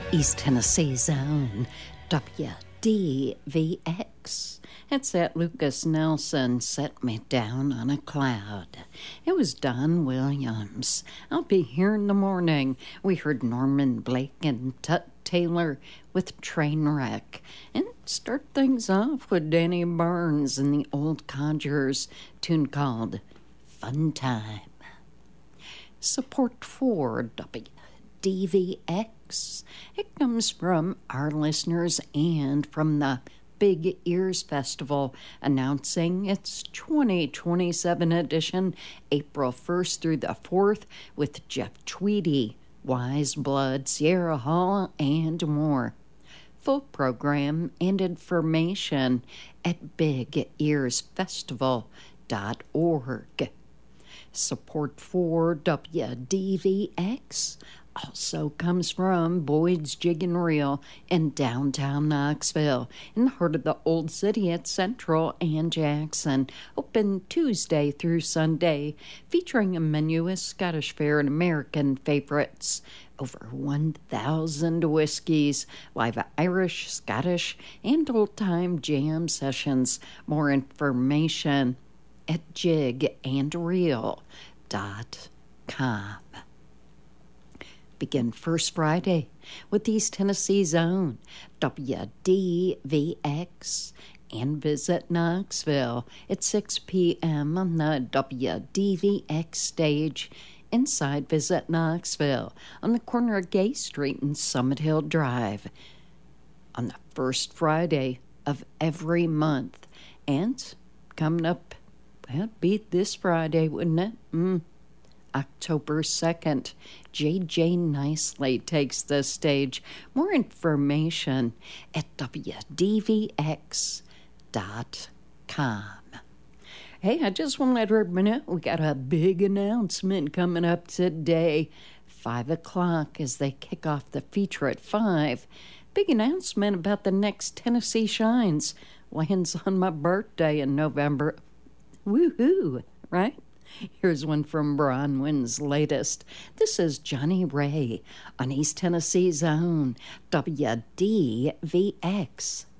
East Tennessee's own WDVX. It's that Lucas Nelson Set Me Down on a Cloud. It was Don Williams. I'll be here in the morning. We heard Norman Blake and Tut Taylor with Trainwreck. And start things off with Danny Barnes and the Old Codgers tune called Fun Time. Support for WDVX. It comes from our listeners and from the Big Ears Festival, announcing its 2027 edition, April 1st through the 4th, with Jeff Tweedy, Wise Blood, Sierra Hall, and more. Full program and information at bigearsfestival.org. Support for WDVX also comes from Boyd's Jig and Reel in downtown Knoxville, in the heart of the Old City at Central and Jackson. Open Tuesday through Sunday, featuring a menu of Scottish fare and American favorites. Over 1,000 whiskeys, live Irish, Scottish, and old-time jam sessions. More information at jigandreel.com. Begin first Friday with East Tennessee's own WDVX and visit Knoxville at 6 p.m. on the WDVX stage inside Visit Knoxville on the corner of Gay Street and Summit Hill Drive on the first Friday of every month. And coming up, well, beat this Friday, wouldn't it? October 2nd, J.J. Nicely takes the stage. More information at WDVX.com. Hey, I just want to let everybody know we got a big announcement coming up today. 5 o'clock as they kick off the feature at 5. Big announcement about the next Tennessee Shines. Lands on my birthday in November. Woohoo, right? Here's one from Bronwyn's latest. This is Johnny Ray on East Tennessee's own WDVX.